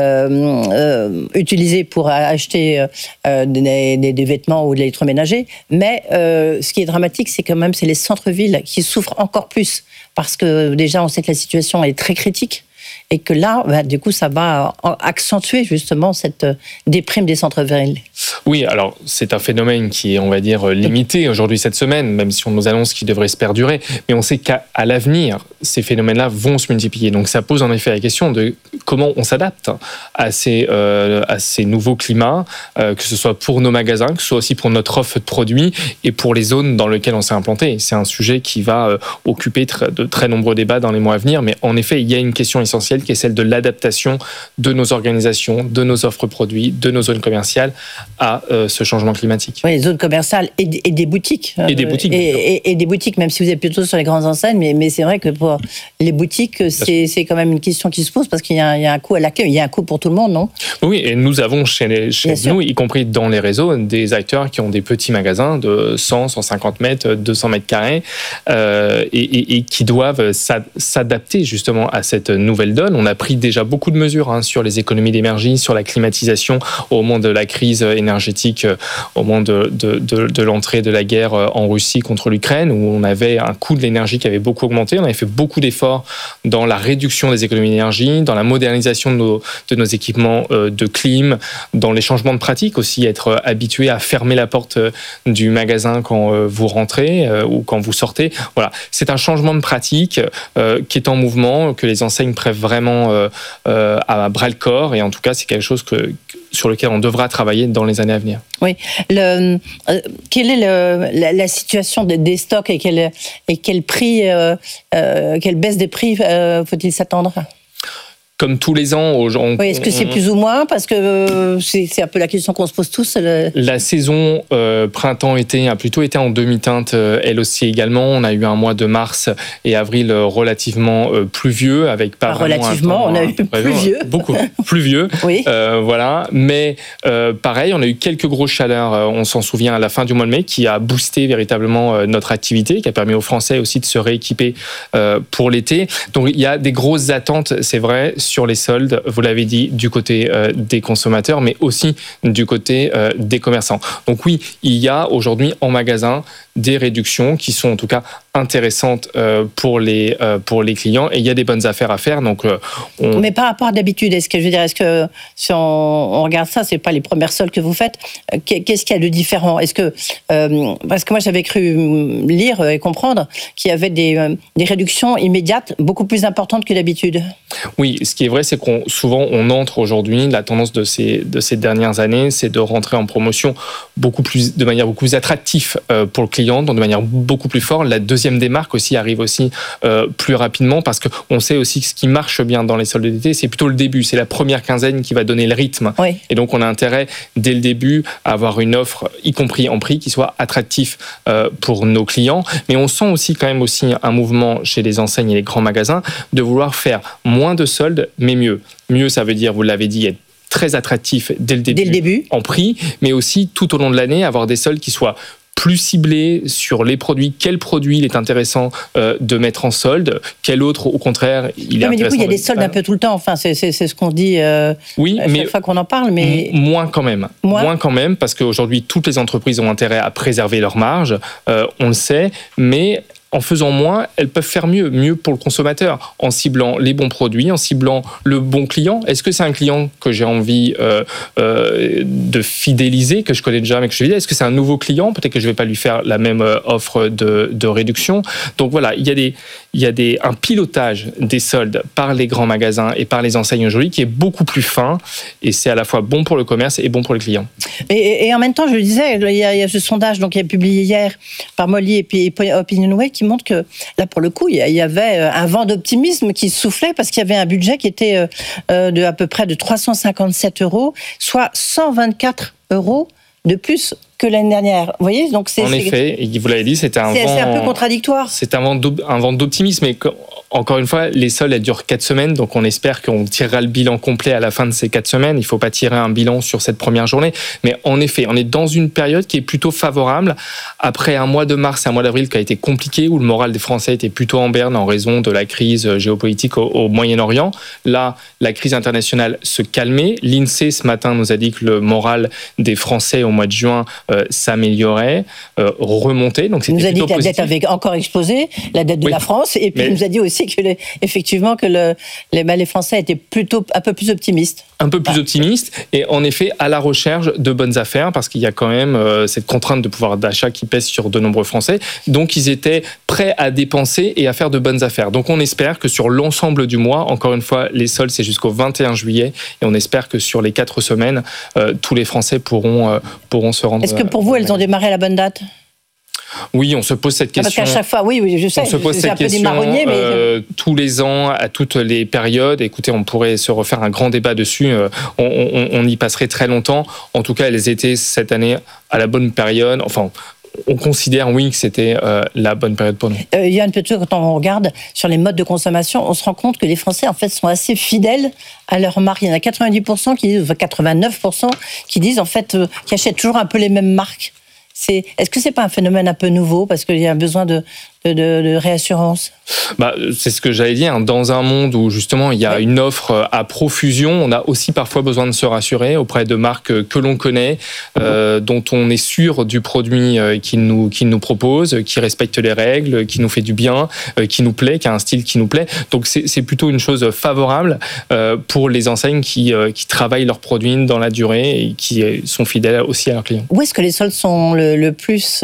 utiliser pour acheter des vêtements ou de l'électroménager. Mais ce qui est dramatique, c'est quand même c'est les centres-villes qui souffrent encore plus. Parce que déjà, on sait que la situation est très critique et que là, du coup, ça va accentuer justement cette déprime des centres-villes. Oui, alors c'est un phénomène qui est, on va dire, limité aujourd'hui cette semaine, même si on nous annonce qu'il devrait se perdurer. Mais on sait qu'à l'avenir, ces phénomènes-là vont se multiplier. Donc ça pose en effet la question de comment on s'adapte à ces nouveaux climats, que ce soit pour nos magasins, que ce soit aussi pour notre offre de produits et pour les zones dans lesquelles on s'est implanté. C'est un sujet qui va occuper de très nombreux débats dans les mois à venir. Mais en effet, il y a une question essentielle qui est celle de l'adaptation de nos organisations, de nos offres produits, de nos zones commerciales à ce changement climatique. Oui, les zones commerciales et des boutiques. Et des boutiques. Et des boutiques, même si vous êtes plutôt sur les grandes enseignes, mais c'est vrai que pour les boutiques, c'est quand même une question qui se pose parce qu'il y a un coût à l'accueil, il y a un coût pour tout le monde, non? Oui, et nous avons chez nous, y compris dans les réseaux, des acteurs qui ont des petits magasins de 100, 150 mètres, 200 mètres carrés et qui doivent s'adapter justement à cette nouvelle donne. On a pris déjà beaucoup de mesures sur les économies d'énergie, sur la climatisation au moment de la crise énergétique, au moment de l'entrée de la guerre en Russie contre l'Ukraine, où on avait un coût de l'énergie qui avait beaucoup augmenté. On avait fait beaucoup d'efforts dans la réduction des économies d'énergie, dans la modernisation de nos équipements de clim, dans les changements de pratiques aussi, être habitué à fermer la porte du magasin quand vous rentrez ou quand vous sortez. Voilà, c'est un changement de pratique qui est en mouvement, que les enseignes prennent vraiment à bras-le-corps, et en tout cas c'est quelque chose sur lequel on devra travailler dans les années à venir. Oui. Quelle est la situation des stocks et quel prix, quelle baisse des prix faut-il s'attendre? Comme tous les ans, oui, est-ce que c'est plus ou moins? Parce que c'est un peu la question qu'on se pose tous. La saison printemps-été a plutôt été en demi-teinte, elle aussi également. On a eu un mois de mars et avril relativement pluvieux, avec pas relativement, on a eu pluvieux. Beaucoup pluvieux. Oui. Voilà. Mais pareil, on a eu quelques grosses chaleurs, on s'en souvient, à la fin du mois de mai, qui a boosté véritablement notre activité, qui a permis aux Français aussi de se rééquiper pour l'été. Donc il y a des grosses attentes, c'est vrai, sur les soldes, vous l'avez dit, du côté des consommateurs, mais aussi du côté des commerçants. Donc oui, il y a aujourd'hui en magasin des réductions qui sont en tout cas intéressantes pour les clients, et il y a des bonnes affaires à faire. Donc, Mais par rapport à d'habitude, est-ce que si on regarde ça, c'est pas les premières soldes que vous faites, qu'est-ce qu'il y a de différent? Est-ce que parce que moi j'avais cru lire et comprendre qu'il y avait des réductions immédiates beaucoup plus importantes que d'habitude. Oui, ce qui est vrai, c'est qu'on souvent on entre aujourd'hui, la tendance de ces dernières années, c'est de rentrer en promotion de manière beaucoup plus attractive pour le client, de manière beaucoup plus forte. La deuxième démarque aussi arrive aussi plus rapidement, parce qu'on sait aussi que ce qui marche bien dans les soldes d'été, c'est plutôt le début, c'est la première quinzaine qui va donner le rythme. Oui. Et donc on a intérêt dès le début à avoir une offre, y compris en prix, qui soit attractive pour nos clients. Mais on sent aussi quand même un mouvement chez les enseignes et les grands magasins de vouloir faire moins de soldes, mais mieux. Mieux, ça veut dire, vous l'avez dit, être très attractif dès le début en prix, mais aussi tout au long de l'année, avoir des soldes qui soient plus ciblés sur les produits. Quel produit il est intéressant de mettre en solde, quel autre, au contraire, il est intéressant. Mais du coup, il y a des soldes un peu tout le temps. Enfin, c'est ce qu'on dit oui, chaque fois qu'on en parle. Mais moins quand même. Moins quand même, parce qu'aujourd'hui, toutes les entreprises ont intérêt à préserver leur marge. On le sait, mais en faisant moins, elles peuvent faire mieux pour le consommateur, en ciblant les bons produits, en ciblant le bon client. Est-ce que c'est un client que j'ai envie de fidéliser, que je connais déjà, mais que je fidèle? Est-ce que c'est un nouveau client? Peut-être que je ne vais pas lui faire la même offre de réduction. Donc voilà, il y a un pilotage des soldes par les grands magasins et par les enseignes aujourd'hui qui est beaucoup plus fin, et c'est à la fois bon pour le commerce et bon pour les clients. Et en même temps, je le disais, il y a ce sondage donc, qui est publié hier par Molly et puis Opinionway qui montre que là, pour le coup, il y avait un vent d'optimisme qui soufflait parce qu'il y avait un budget qui était de à peu près de 357 €, soit 124 € de plus que l'année dernière. Vous voyez, donc en effet, vous l'avez dit, c'était un vent... C'est un peu contradictoire. C'est un vent d'optimisme, mais encore une fois, les soldes, elles durent 4 semaines, donc on espère qu'on tirera le bilan complet à la fin de ces 4 semaines. Il ne faut pas tirer un bilan sur cette première journée. Mais en effet, on est dans une période qui est plutôt favorable. Après un mois de mars et un mois d'avril qui a été compliqué, où le moral des Français était plutôt en berne en raison de la crise géopolitique au Moyen-Orient. Là, la crise internationale se calmait. L'INSEE, ce matin, nous a dit que le moral des Français au mois de juin s'améliorait, remontait. Donc, c'était plutôt positif. Il nous a dit que la dette avait encore explosé, la dette de la France, et puis il nous a dit aussi que effectivement que les Français étaient plutôt un peu plus optimistes. Un peu plus optimistes, et en effet à la recherche de bonnes affaires, parce qu'il y a quand même cette contrainte de pouvoir d'achat qui pèse sur de nombreux Français. Donc ils étaient prêts à dépenser et à faire de bonnes affaires. Donc on espère que sur l'ensemble du mois, encore une fois, les soldes c'est jusqu'au 21 juillet, et on espère que sur les 4 semaines, tous les Français pourront se rendre. Est-ce que pour vous, elles ont démarré à la bonne date ? Oui, on se pose cette question. Parce qu'à chaque fois, oui, je sais, on se pose c'est cette un peu question des marronniers, mais... tous les ans, à toutes les périodes. Écoutez, on pourrait se refaire un grand débat dessus. On y passerait très longtemps. En tout cas, elles étaient cette année à la bonne période. Enfin, on considère, oui, que c'était la bonne période pour nous. Yann Petit, quand on regarde sur les modes de consommation, on se rend compte que les Français, en fait, sont assez fidèles à leur marque. Il y en a 90% qui disent, 89% qui disent, en fait, qui achètent toujours un peu les mêmes marques. Est-ce que c'est pas un phénomène un peu nouveau parce qu'il y a besoin de réassurance? C'est ce que j'allais dire. Dans un monde où justement il y a une offre à profusion, on a aussi parfois besoin de se rassurer auprès de marques que l'on connaît, dont on est sûr du produit qu'ils nous proposent, qui respecte les règles, qui nous fait du bien, qui nous plaît, qui a un style qui nous plaît. Donc c'est plutôt une chose favorable pour les enseignes qui travaillent leurs produits dans la durée et qui sont fidèles aussi à leurs clients. Où est-ce que les soldes sont le plus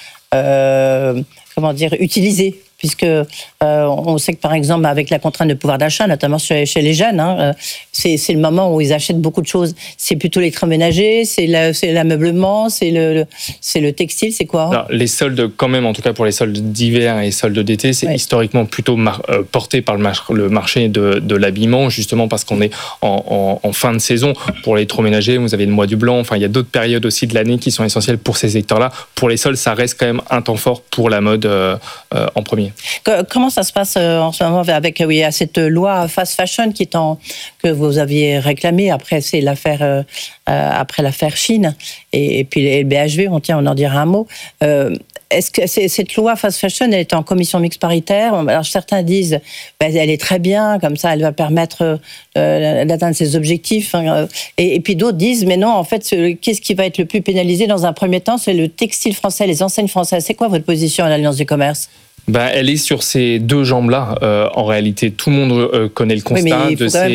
utilisés? Puisque on sait que, par exemple, avec la contrainte de pouvoir d'achat, notamment chez les jeunes, c'est le moment où ils achètent beaucoup de choses. C'est plutôt l'électroménager, c'est l'ameublement, c'est le textile, c'est quoi? Alors, les soldes, quand même, en tout cas pour les soldes d'hiver et soldes d'été, c'est historiquement plutôt porté par le marché de l'habillement, justement parce qu'on est en fin de saison. Pour l'électroménager, vous avez le mois du blanc, enfin, il y a d'autres périodes aussi de l'année qui sont essentielles pour ces secteurs-là. Pour les soldes, ça reste quand même un temps fort pour la mode en premier. Comment ça se passe en ce moment avec cette loi fast fashion que vous aviez réclamée après l'affaire Chine et puis le BHV, on en dira un mot. Est-ce que cette loi fast fashion, elle est en commission mixte paritaire? Alors certains disent elle est très bien, comme ça elle va permettre d'atteindre ses objectifs. Et puis d'autres disent mais non, en fait, qu'est-ce qui va être le plus pénalisé dans un premier temps? C'est le textile français, les enseignes françaises. C'est quoi votre position à l'Alliance du commerce? Elle est sur ces deux jambes-là. En réalité, tout le monde connaît le constat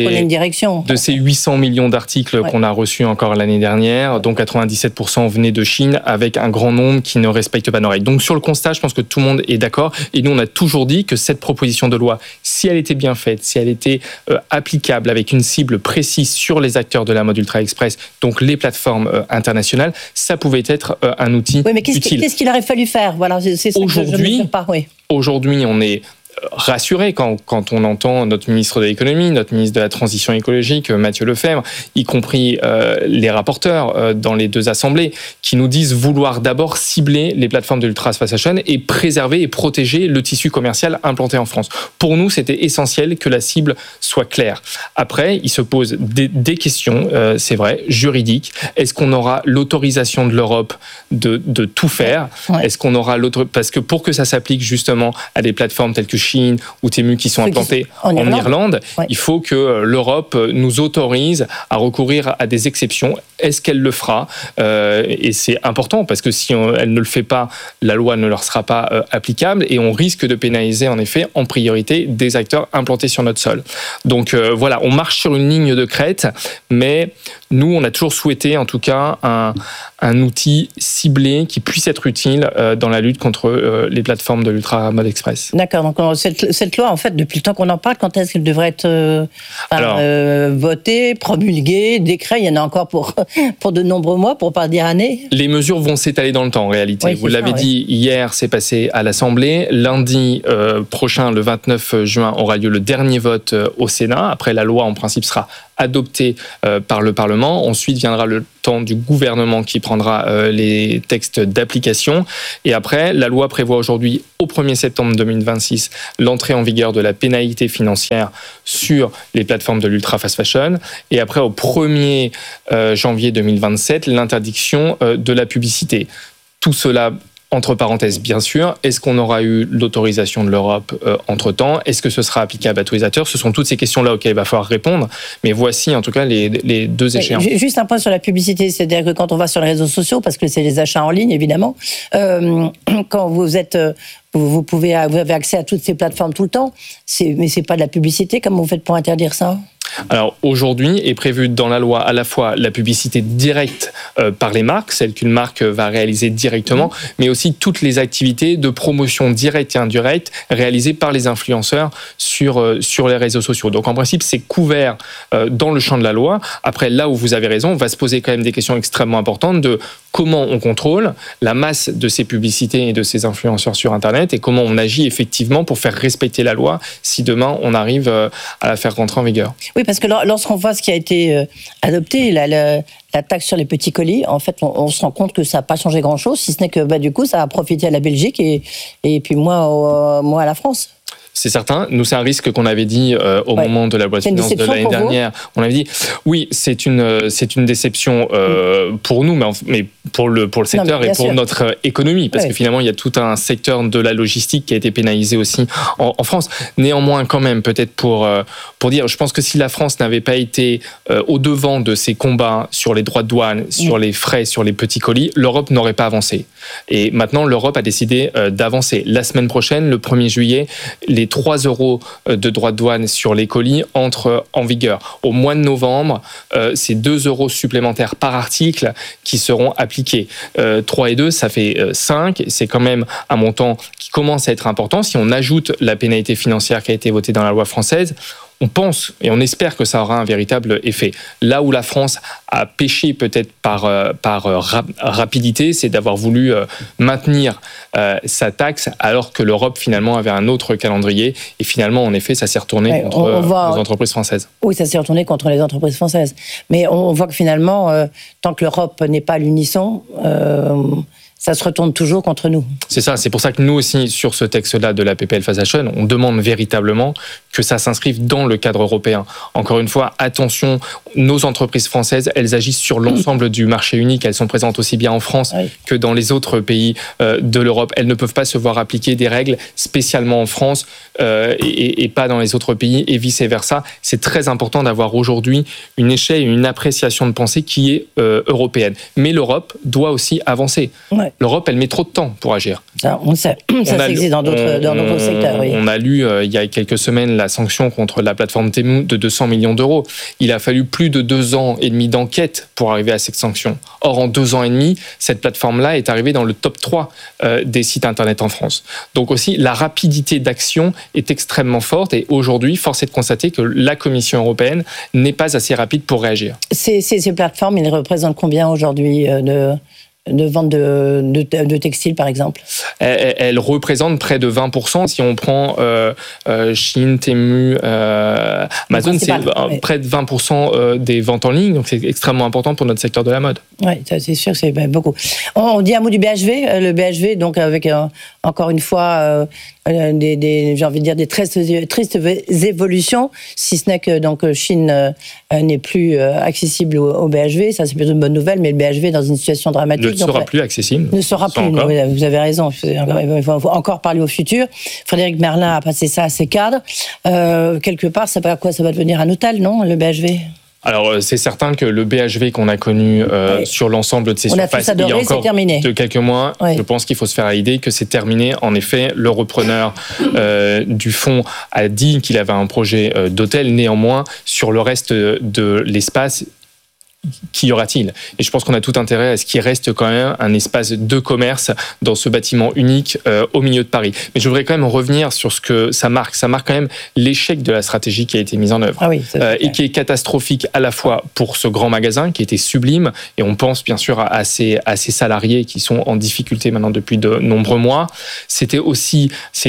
de ces 800 millions d'articles qu'on a reçus encore l'année dernière, dont 97% venaient de Chine, avec un grand nombre qui ne respectent pas nos règles. Donc sur le constat, je pense que tout le monde est d'accord. Et nous, on a toujours dit que cette proposition de loi, si elle était bien faite, si elle était applicable avec une cible précise sur les acteurs de la mode ultra express, donc les plateformes internationales, ça pouvait être un outil utile. Qu'est-ce qu'il aurait fallu faire? Voilà, c'est ça que je ne mesure pas. Aujourd'hui, on est rassuré quand on entend notre ministre de l'économie, notre ministre de la transition écologique, Mathieu Lefebvre, y compris les rapporteurs dans les deux assemblées, qui nous disent vouloir d'abord cibler les plateformes de l'ultra fast fashion et préserver et protéger le tissu commercial implanté en France. Pour nous, c'était essentiel que la cible soit claire. Après, il se pose des questions, c'est vrai, juridiques. Est-ce qu'on aura l'autorisation de l'Europe de tout faire? Est-ce qu'on aura parce que pour que ça s'applique justement à des plateformes telles que Shein ou Temu qui sont implantés en Irlande, il faut que l'Europe nous autorise à recourir à des exceptions. Est-ce qu'elle le fera ? Et c'est important parce que si elle ne le fait pas, la loi ne leur sera pas applicable et on risque de pénaliser en effet en priorité des acteurs implantés sur notre sol. Donc voilà, on marche sur une ligne de crête, mais nous on a toujours souhaité en tout cas un outil ciblé qui puisse être utile dans la lutte contre les plateformes de l'ultra mode express. D'accord, donc cette loi en fait depuis le temps qu'on en parle, quand est-ce qu'elle devrait être votée, promulguée, décret? Il y en a encore pour de nombreux mois, pour pas dire années. Les mesures vont s'étaler dans le temps en réalité. Vous l'avez dit, hier c'est passé à l'Assemblée. Lundi prochain, le 29 juin, aura lieu le dernier vote au Sénat. Après, la loi en principe sera adoptée par le Parlement. Ensuite viendra le temps du gouvernement qui prendra les textes d'application. Et après, la loi prévoit aujourd'hui, au 1er septembre 2026, l'entrée en vigueur de la pénalité financière sur les plateformes de l'ultra fast fashion. Et après, au 1er janvier 2027, l'interdiction de la publicité. Tout cela entre parenthèses, bien sûr. Est-ce qu'on aura eu l'autorisation de l'Europe entre-temps ? Est-ce que ce sera applicable à tous les acteurs ? Ce sont toutes ces questions-là auxquelles il va falloir répondre. Mais voici en tout cas les deux échéances. Juste un point sur la publicité. C'est-à-dire que quand on va sur les réseaux sociaux, parce que c'est les achats en ligne, évidemment, quand vous avez accès à toutes ces plateformes tout le temps, mais c'est pas de la publicité. Comment vous faites pour interdire ça ? Alors aujourd'hui est prévue dans la loi à la fois la publicité directe par les marques, celle qu'une marque va réaliser directement, mais aussi toutes les activités de promotion directe et indirecte réalisées par les influenceurs sur les réseaux sociaux. Donc en principe c'est couvert dans le champ de la loi. Après, là où vous avez raison, on va se poser quand même des questions extrêmement importantes de comment on contrôle la masse de ces publicités et de ces influenceurs sur Internet et comment on agit effectivement pour faire respecter la loi si demain on arrive à la faire rentrer en vigueur. Oui, parce que lorsqu'on voit ce qui a été adopté, la taxe sur les petits colis, en fait, on se rend compte que ça n'a pas changé grand-chose, si ce n'est que du coup, ça a profité à la Belgique et puis moins à la France. C'est certain. Nous, c'est un risque qu'on avait dit au moment de la loi de finances de l'année dernière. On avait dit, oui, c'est une déception pour nous, mais pour le secteur et pour notre économie, parce que finalement, il y a tout un secteur de la logistique qui a été pénalisé aussi en France. Néanmoins, quand même, peut-être pour dire, je pense que si la France n'avait pas été au devant de ces combats sur les droits de douane, sur les frais, sur les petits colis, l'Europe n'aurait pas avancé. Et maintenant, l'Europe a décidé d'avancer. La semaine prochaine, le 1er juillet, les 3 € de droits de douane sur les colis entrent en vigueur. Au mois de novembre, c'est 2 € supplémentaires par article qui seront appliqués. 3 et 2, ça fait 5. C'est quand même un montant qui commence à être important. Si on ajoute la pénalité financière qui a été votée dans la loi française, on pense et on espère que ça aura un véritable effet. Là où la France a péché peut-être par rapidité, c'est d'avoir voulu maintenir sa taxe alors que l'Europe finalement avait un autre calendrier et finalement en effet ça s'est retourné contre les entreprises françaises. Oui, ça s'est retourné contre les entreprises françaises. Mais on voit que finalement, tant que l'Europe n'est pas à l'unisson, ça se retourne toujours contre nous. C'est ça, c'est pour ça que nous aussi, sur ce texte-là de la PPL Fast Fashion, on demande véritablement que ça s'inscrive dans le cadre européen. Encore une fois, attention, nos entreprises françaises, elles agissent sur l'ensemble du marché unique, elles sont présentes aussi bien en France que dans les autres pays de l'Europe. Elles ne peuvent pas se voir appliquer des règles spécialement en France et pas dans les autres pays et vice-versa. C'est très important d'avoir aujourd'hui une échelle et une appréciation de pensée qui est européenne. Mais l'Europe doit aussi avancer. Ouais. L'Europe, elle met trop de temps pour agir. Ça, on sait. Ça existe dans d'autres secteurs. Oui. On a lu il y a quelques semaines la sanction contre la plateforme Temu de 200 millions d'euros. Il a fallu plus de 2 ans et demi d'enquête pour arriver à cette sanction. Or, en 2 ans et demi, cette plateforme-là est arrivée dans le top 3 des sites Internet en France. Donc aussi, la rapidité d'action est extrêmement forte et aujourd'hui, force est de constater que la Commission européenne n'est pas assez rapide pour réagir. Ces plateformes, elles représentent combien aujourd'hui de vente de textiles, par exemple? Elle représente près de 20%. Si on prend Shein, Temu, Amazon, c'est près de 20% des ventes en ligne. Donc, c'est extrêmement important pour notre secteur de la mode. Oui, c'est sûr, c'est beaucoup. On dit un mot du BHV. Le BHV, donc, avec, encore une fois, j'ai envie de dire des tristes évolutions, si ce n'est que donc Chine n'est plus accessible au BHV. Ça, c'est plutôt une bonne nouvelle, mais le BHV est dans une situation dramatique. Ne sera plus accessible. Ne sera plus. Vous avez raison. Il faut encore parler au futur. Frédéric Merlin a passé ça à ses cadres. Quelque part, ça va devenir un hôtel, non, le BHV? Alors, c'est certain que le BHV qu'on a connu sur l'ensemble de ces surfaces, il y a encore de quelques mois, je pense qu'il faut se faire à l'idée que c'est terminé. En effet, le repreneur du fonds a dit qu'il avait un projet d'hôtel. Néanmoins, sur le reste de l'espace, qu'y aura-t-il ? Et je pense qu'on a tout intérêt à ce qu'il reste quand même un espace de commerce dans ce bâtiment unique au milieu de Paris. Mais je voudrais quand même revenir sur ce que ça marque. Ça marque quand même l'échec de la stratégie qui a été mise en œuvre et qui est catastrophique à la fois pour ce grand magasin qui était sublime, et on pense bien sûr à ces salariés qui sont en difficulté maintenant depuis de nombreux mois. C'est aussi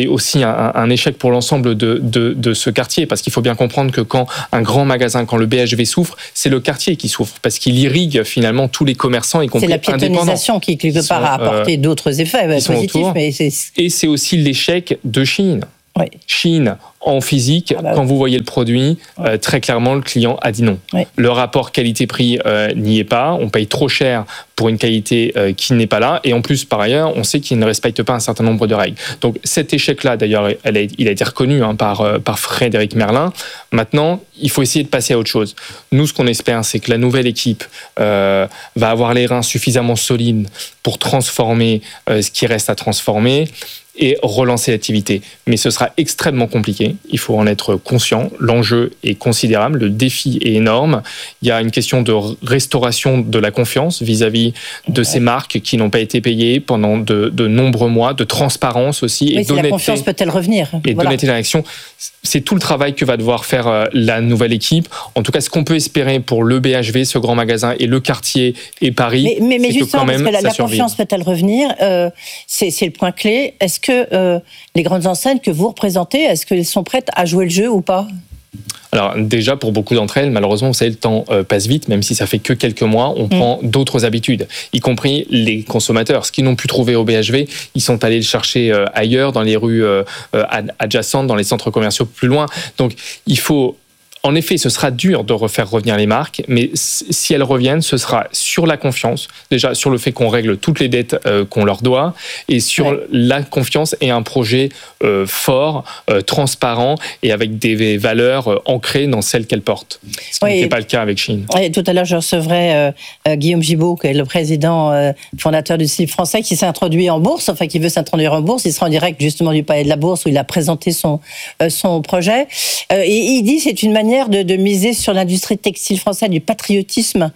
un échec pour l'ensemble de ce quartier, parce qu'il faut bien comprendre que quand un grand magasin, quand le BHV souffre, c'est le quartier qui souffre, parce qu'il irrigue finalement tous les commerçants, y compris indépendants. C'est la piétonisation qui, quelque part, a apporté d'autres effets positifs. Et c'est aussi l'échec de Chine. Oui. Chine, en physique, quand vous voyez le produit, très clairement, le client a dit non. Oui. Le rapport qualité-prix n'y est pas. On paye trop cher pour une qualité qui n'est pas là. Et en plus, par ailleurs, on sait qu'il ne respecte pas un certain nombre de règles. Donc cet échec-là, d'ailleurs, il a été reconnu par Frédéric Merlin. Maintenant, il faut essayer de passer à autre chose. Nous, ce qu'on espère, c'est que la nouvelle équipe va avoir les reins suffisamment solides pour transformer ce qui reste à transformer et relancer l'activité. Mais ce sera extrêmement compliqué, il faut en être conscient. L'enjeu est considérable, le défi est énorme. Il y a une question de restauration de la confiance vis-à-vis de ces marques qui n'ont pas été payées pendant de nombreux mois, de transparence aussi. Oui, et d'honnêteté. La confiance peut-elle revenir ? Et d'honnêteté d'action. C'est tout le travail que va devoir faire la nouvelle équipe. En tout cas, ce qu'on peut espérer pour le BHV, ce grand magasin, et le quartier et Paris, mais c'est justement, que quand même, parce que la confiance peut-elle revenir ? C'est le point clé. Est-ce que les grandes enseignes que vous représentez, est-ce qu'elles sont prêtes à jouer le jeu ou pas ? Alors déjà, pour beaucoup d'entre elles, malheureusement, vous savez, le temps passe vite, même si ça fait que quelques mois, on prend d'autres habitudes, y compris les consommateurs. Ce qu'ils n'ont pu trouver au BHV, ils sont allés le chercher ailleurs, dans les rues adjacentes, dans les centres commerciaux plus loin. Donc il faut... En effet, ce sera dur de refaire revenir les marques, mais si elles reviennent, ce sera sur la confiance, déjà sur le fait qu'on règle toutes les dettes qu'on leur doit, et sur la confiance et un projet fort, transparent et avec des valeurs ancrées dans celles qu'elles portent. Ce qui n'était pas le cas avec Chine. Oui, tout à l'heure, je recevrai Guillaume Gibault, qui est le président fondateur du slip français, qui s'est introduit en bourse, enfin qui veut s'introduire en bourse. Il sera en direct justement du Palais de la Bourse où il a présenté son projet. Et il dit que c'est une manière de miser sur l'industrie textile française, du patriotisme.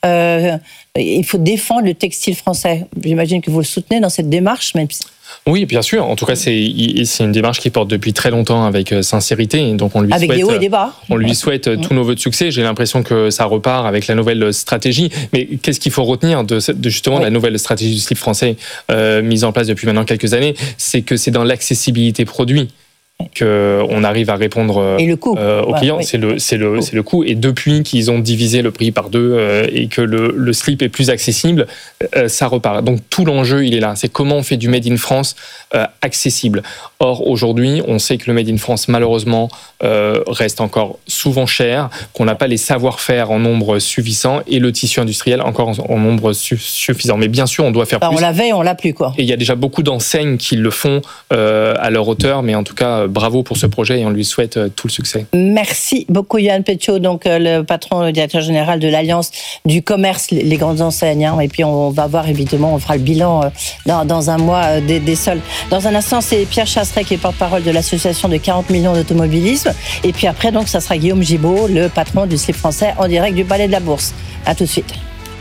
Il faut défendre le textile français. J'imagine que vous le soutenez dans cette démarche, même si... Oui, bien sûr. En tout cas, c'est une démarche qui porte depuis très longtemps avec sincérité. Donc on lui avec souhaite, des hauts et des bas. On lui souhaite tous nos vœux de succès. J'ai l'impression que ça repart avec la nouvelle stratégie. Mais qu'est-ce qu'il faut retenir de justement la nouvelle stratégie du slip français mise en place depuis maintenant quelques années ? C'est que c'est dans l'accessibilité produit qu'on arrive à répondre et le coût. Aux clients, c'est le coût. Et depuis qu'ils ont divisé le prix par deux et que le slip est plus accessible, ça repart. Donc tout l'enjeu, il est là. C'est comment on fait du Made in France accessible. Or, aujourd'hui, on sait que le Made in France, malheureusement, reste encore souvent cher, qu'on n'a pas les savoir-faire en nombre suffisant et le tissu industriel encore en nombre suffisant. Mais bien sûr, on doit faire plus. On l'avait, on l'a plus, quoi. Et il y a déjà beaucoup d'enseignes qui le font à leur hauteur, mais en tout cas, bravo pour ce projet et on lui souhaite tout le succès. Merci beaucoup Yann Pétiot, donc le patron, le directeur général de l'Alliance du commerce, les grandes enseignes. Et puis on va voir évidemment, on fera le bilan dans un mois des soldes. Dans un instant, c'est Pierre Chasseret qui est porte-parole de l'association de 40 millions d'automobilisme. Et puis après, donc, ça sera Guillaume Gibault, le patron du slip français en direct du Palais de la Bourse. À tout de suite.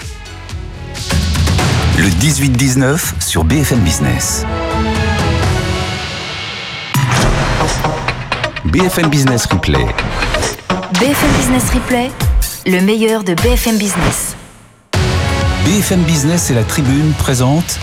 Le 18-19 sur BFM Business. BFM Business Replay. BFM Business Replay, le meilleur de BFM Business. BFM Business et la Tribune présentent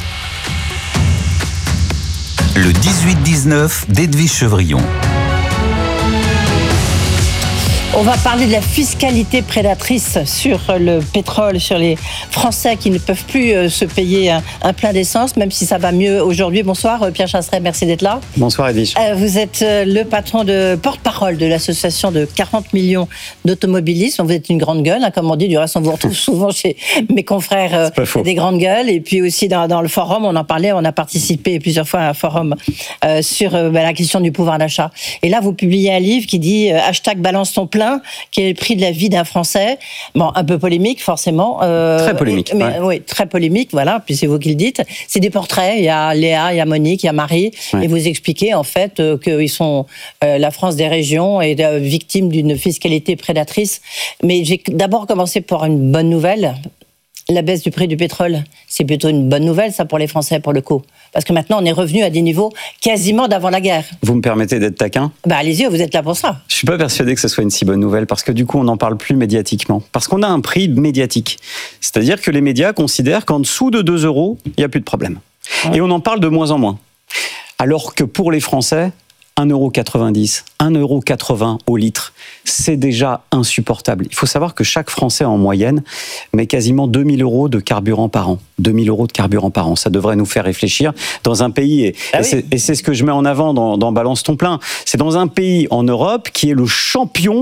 le 18-19 d'Edwige Chevrillon. On va parler de la fiscalité prédatrice sur le pétrole, sur les Français qui ne peuvent plus se payer un plein d'essence, même si ça va mieux aujourd'hui. Bonsoir Pierre Chasseret, merci d'être là. Bonsoir Edwige. Vous êtes le patron de porte-parole de l'association de 40 millions d'automobilistes. Vous êtes une grande gueule, comme on dit. Du reste, on vous retrouve souvent chez mes confrères des grandes gueules. Et puis aussi dans le forum, on en parlait, on a participé plusieurs fois à un forum sur la question du pouvoir d'achat. Et là, vous publiez un livre qui dit #balance ton plein, qui est le prix de la vie d'un Français. Bon, un peu polémique, forcément. Très polémique. Mais, oui, très polémique, voilà, puis c'est vous qui le dites. C'est des portraits, il y a Léa, il y a Monique, il y a Marie, et vous expliquez en fait qu'ils sont la France des régions et victimes d'une fiscalité prédatrice. Mais j'ai d'abord commencé par une bonne nouvelle. La baisse du prix du pétrole, c'est plutôt une bonne nouvelle, ça, pour les Français, pour le coup. Parce que maintenant, on est revenu à des niveaux quasiment d'avant la guerre. Vous me permettez d'être taquin ? Allez-y, vous êtes là pour ça. Je suis pas persuadé que ce soit une si bonne nouvelle, parce que du coup, on n'en parle plus médiatiquement. Parce qu'on a un prix médiatique. C'est-à-dire que les médias considèrent qu'en dessous de 2 €, il n'y a plus de problème. Ouais. Et on en parle de moins en moins. Alors que pour les Français, 1,90 €, 1,80 € au litre, c'est déjà insupportable. Il faut savoir que chaque Français, en moyenne, met quasiment 2 000 € de carburant par an. 2 000 € de carburant par an. Ça devrait nous faire réfléchir dans un pays, et c'est ce que je mets en avant dans Balance ton plein, c'est dans un pays en Europe qui est le champion